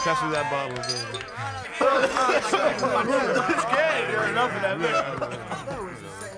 Pass me that bottle, baby. I'm scared. Enough of that.